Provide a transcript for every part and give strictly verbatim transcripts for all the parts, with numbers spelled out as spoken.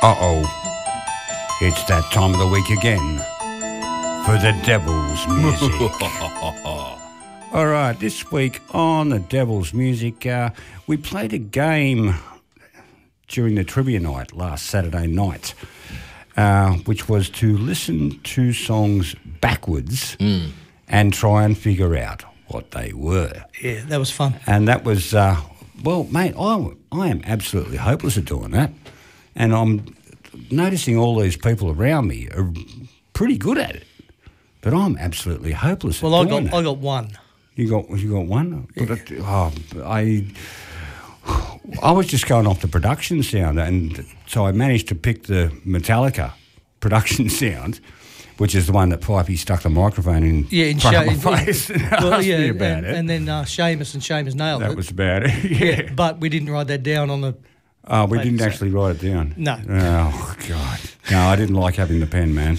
Uh-oh, it's that time of the week again for the Devil's Music. All right, this week on the Devil's Music, uh, we played a game during the trivia night last Saturday night, uh, which was to listen to songs backwards mm. and try and figure out what they were. Yeah, that was fun. And that was, uh, well, mate, I, I am absolutely hopeless at doing that. And I'm noticing all these people around me are pretty good at it, but I'm absolutely hopeless well, at I doing got, that. I got one. You got you got one? Yeah. But it, oh, I I was just going off the production sound, and so I managed to pick the Metallica production sound, which is the one that Pipey stuck the microphone in yeah, in front Sha- of my face and well, asked yeah, me about and, it. and then uh, Seamus and Seamus nailed that it. was about it. Yeah. yeah, but we didn't write that down on the. Oh, we paper, didn't so- actually write it down. No. Oh, God. No, I didn't like having the pen, man.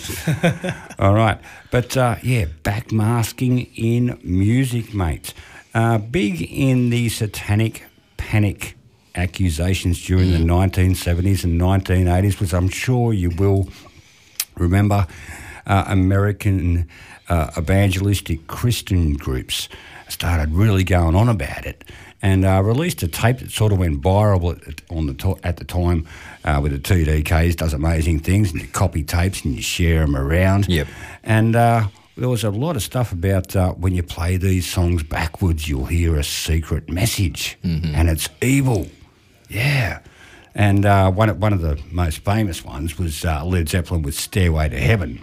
All right. But, uh, yeah, backmasking in music, mate. Uh, big in the satanic panic accusations during Mm. the nineteen seventies and nineteen eighties, which I'm sure you will remember. Uh, American uh, evangelistic Christian groups started really going on about it, and uh, released a tape that sort of went viral at, on the to- at the time uh, with the T D Ks, does amazing things, and you copy tapes and you share them around. Yep. And uh, there was a lot of stuff about uh, when you play these songs backwards, you'll hear a secret message, mm-hmm. and it's evil. Yeah. And uh, one, of, one of the most famous ones was uh, Led Zeppelin with Stairway to Heaven.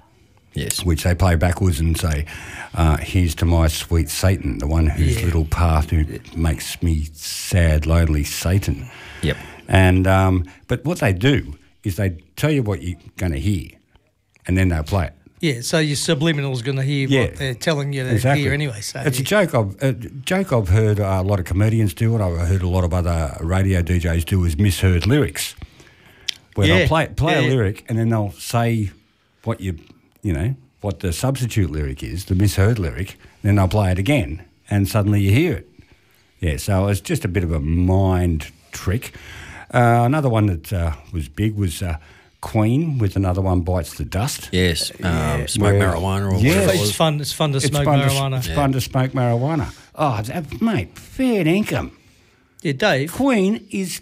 Yes. Which they play backwards and say, uh, here's to my sweet Satan, the one whose Yeah. little path who makes me sad, lonely Satan. Yep. And um, but what they do is they tell you what you're going to hear, and then they'll play it. Yeah, so your subliminal's going to hear Yeah. what they're telling you to Exactly. hear anyway. So It's a you- joke I've, a joke I've heard uh, a lot of comedians do, and I've heard a lot of other radio D Js do, is misheard lyrics. Where Yeah. they'll play, play Yeah, a yeah. lyric and then they'll say what you, you know, what the substitute lyric is, the misheard lyric, then they'll play it again, and suddenly you hear it. Yeah, so it's just a bit of a mind trick. Uh, another one that uh, was big was uh, Queen with Another One Bites the Dust. Yes. Um, smoke Where- marijuana or Yes. whatever it it's was. fun. It's fun to It's smoke fun marijuana. To, it's Yeah. fun to smoke marijuana. Oh, that, mate, fair income. yeah, Dave. Queen is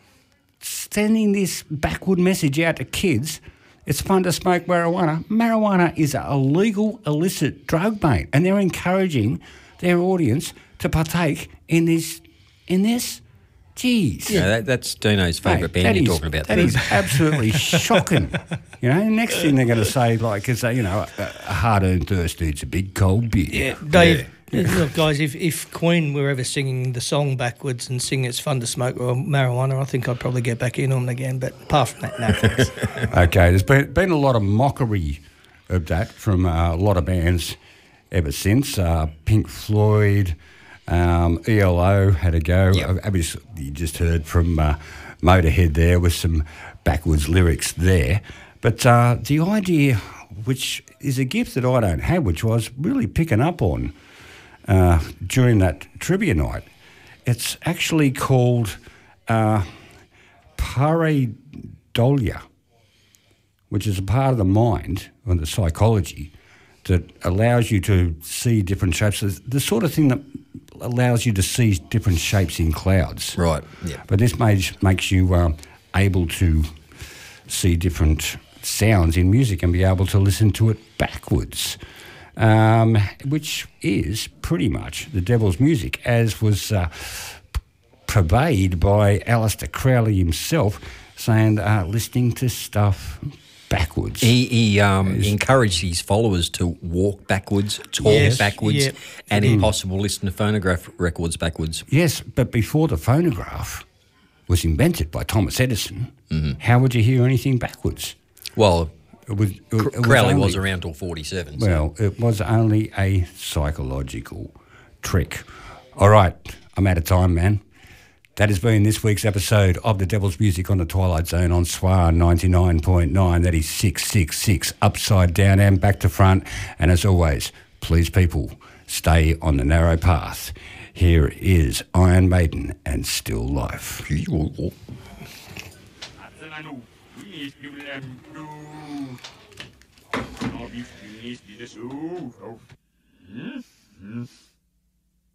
sending this backward message out to kids. It's fun to smoke marijuana. Marijuana is a legal, illicit drug, mate, and they're encouraging their audience to partake in this. In this, jeez. Yeah, that, that's Dino's favourite Mate, band that you're is- talking about. That there. is absolutely shocking. You know, next thing they're going to say, like, is, uh, you know, a, a hard-earned thirst needs a big cold beer. Yeah, Dave. Look, guys, if, if Queen were ever singing the song backwards and singing "It's Fun to Smoke" or marijuana, I think I'd probably get back in on it again. But apart from that, no thanks. Okay, there's been, been a lot of mockery of that from uh, a lot of bands ever since. Uh, Pink Floyd, um, E L O had a go. Yep. Obviously, you just heard from uh, Motorhead there with some backwards lyrics there. But uh, the idea, which is a gift that I don't have, which I was really picking up on uh, during that trivia night, it's actually called uh, pareidolia, which is a part of the mind or the psychology that allows you to see different shapes. It's the sort of thing that allows you to see different shapes in clouds. Right, yeah. But this makes, makes you um, able to see different sounds in music and be able to listen to it backwards, um, which is pretty much the devil's music, as was uh, purveyed by Aleister Crowley himself, saying uh, listening to stuff backwards. He, he um, encouraged his followers to walk backwards, talk Yes, backwards, yep. and if possible, listen to phonograph records backwards. Yes, but before the phonograph was invented by Thomas Edison, how would you hear anything backwards? Well, It was, it, it was Crowley only- was around till forty-seven. So. Well, it was only a psychological trick. All right, I'm out of time, man. That has been this week's episode of The Devil's Music on the Twilight Zone on S W A R ninety-nine point nine. That is six six six, upside down and back to front. And as always, please, people, stay on the narrow path. Here is Iron Maiden and Still Life. Finis du l'amour. Envie, finis, dis dessous.